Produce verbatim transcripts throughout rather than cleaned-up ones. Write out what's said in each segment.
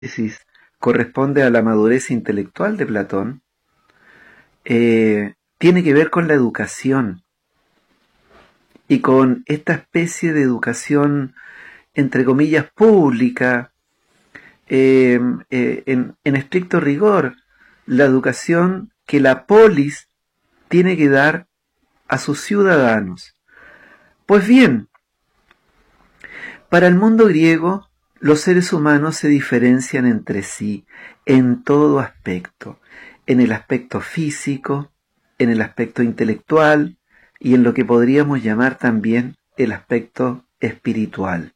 análisis corresponde a la madurez intelectual de Platón, eh, tiene que ver con la educación y con esta especie de educación, entre comillas, pública, eh, eh, en, en estricto rigor, la educación que la polis tiene que dar a sus ciudadanos. Pues bien, para el mundo griego, los seres humanos se diferencian entre sí en todo aspecto, en el aspecto físico, en el aspecto intelectual y en lo que podríamos llamar también el aspecto espiritual.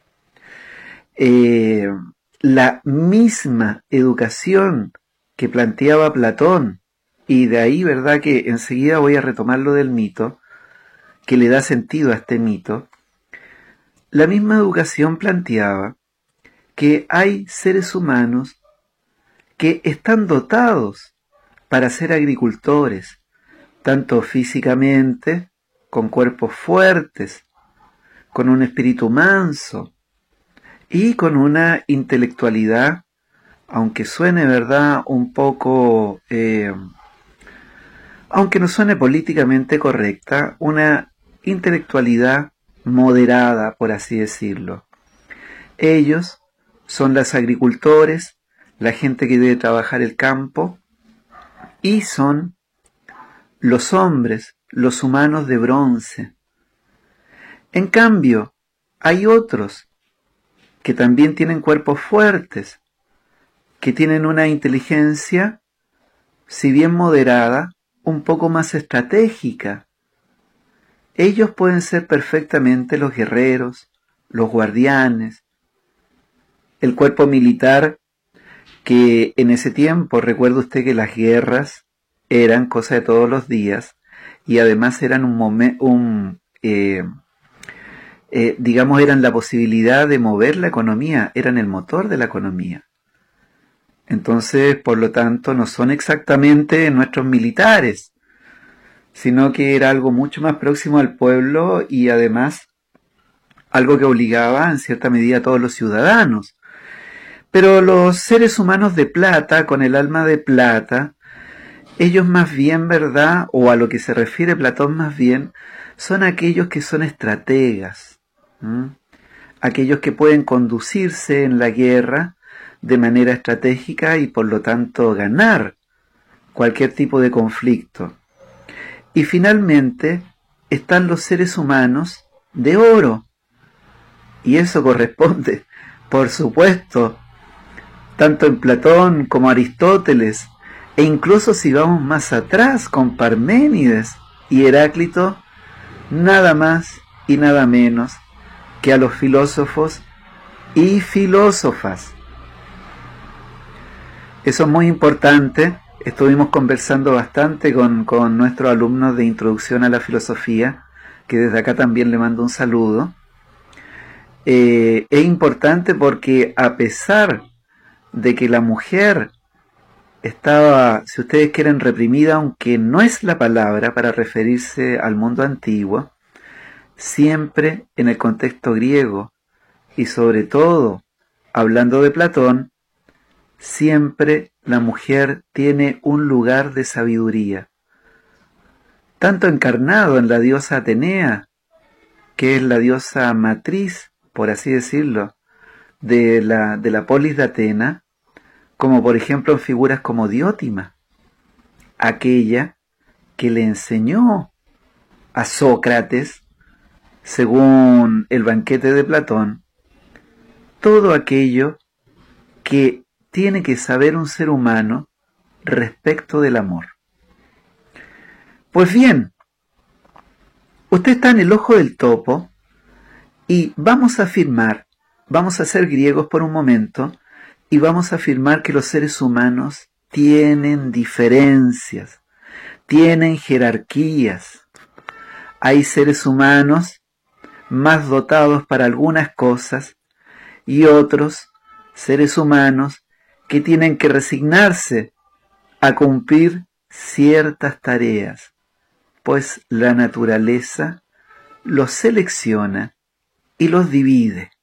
Eh, la misma educación que planteaba Platón, y de ahí, verdad, que enseguida voy a retomar lo del mito, que le da sentido a este mito, la misma educación planteaba que hay seres humanos que están dotados para ser agricultores, tanto físicamente, con cuerpos fuertes, con un espíritu manso y con una intelectualidad, aunque suene, verdad, un poco, eh, aunque no suene políticamente correcta, una intelectualidad moderada, por así decirlo. Ellos son los agricultores, la gente que debe trabajar el campo, y son los hombres, los humanos de bronce. En cambio, hay otros que también tienen cuerpos fuertes, que tienen una inteligencia, si bien moderada, un poco más estratégica. Ellos pueden ser perfectamente los guerreros, los guardianes, el cuerpo militar, que en ese tiempo, recuerde usted que las guerras eran cosa de todos los días y además eran un momento, un, eh, eh, digamos, eran la posibilidad de mover la economía, eran el motor de la economía. Entonces, por lo tanto, no son exactamente nuestros militares, sino que era algo mucho más próximo al pueblo y además algo que obligaba en cierta medida a todos los ciudadanos. Pero los seres humanos de plata, con el alma de plata, ellos más bien, ¿verdad?, o a lo que se refiere Platón más bien, son aquellos que son estrategas, ¿m? Aquellos que pueden conducirse en la guerra de manera estratégica y por lo tanto ganar cualquier tipo de conflicto. Y finalmente están los seres humanos de oro, y eso corresponde, por supuesto, tanto en Platón como Aristóteles, e incluso si vamos más atrás con Parménides y Heráclito, nada más y nada menos que a los filósofos y filósofas. Eso es muy importante. Estuvimos conversando bastante con, con nuestros alumnos de Introducción a la Filosofía, que desde acá también le mando un saludo. Eh, es importante porque a pesar de que la mujer estaba, si ustedes quieren, reprimida, aunque no es la palabra para referirse al mundo antiguo, siempre en el contexto griego y sobre todo hablando de Platón, siempre la mujer tiene un lugar de sabiduría, tanto encarnado en la diosa Atenea, que es la diosa matriz, por así decirlo, de la, de la polis de Atena, como por ejemplo en figuras como Diótima, aquella que le enseñó a Sócrates, según el banquete de Platón, todo aquello que tiene que saber un ser humano respecto del amor. Pues bien, usted está en el ojo del topo y vamos a afirmar, vamos a ser griegos por un momento, y vamos a afirmar que los seres humanos tienen diferencias, tienen jerarquías. Hay seres humanos más dotados para algunas cosas y otros seres humanos que tienen que resignarse a cumplir ciertas tareas, pues la naturaleza los selecciona y los divide.